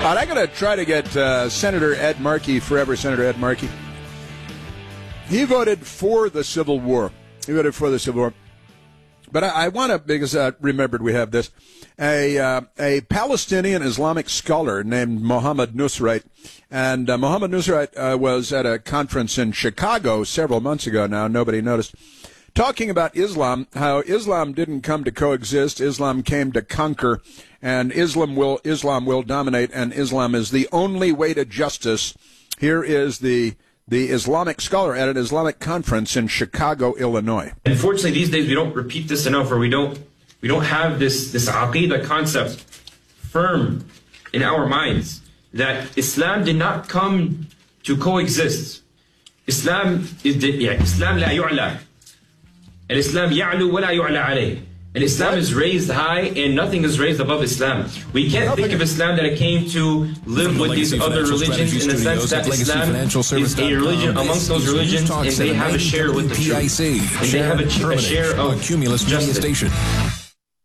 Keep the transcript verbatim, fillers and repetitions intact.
right, I'm going to try to get uh, Senator Ed Markey, forever Senator Ed Markey. He voted for the Civil War. He voted for the Civil War. But I, I want to, because I remembered we have this, a uh, a Palestinian Islamic scholar named Mohammed Nusrait. And uh, Mohammed Nusrait uh, was at a conference in Chicago several months ago now, nobody noticed, talking about Islam, how Islam didn't come to coexist, Islam came to conquer, and Islam will Islam will dominate, and Islam is the only way to justice. Here is the the Islamic scholar at an Islamic conference in Chicago, Illinois. Unfortunately, these days we don't repeat this enough, or we don't we don't have this this aqidah concept firm in our minds that Islam did not come to coexist. Islam is yeah, Islam la yu'la. Al-Islam ya'lu wa la yu'la alayh. And Islam is raised high and nothing is raised above Islam. We can't think of Islam that it came to live with these other religions in the sense that Islam is a religion amongst those religions and they have a share with the truth. And they have a, a share of justice.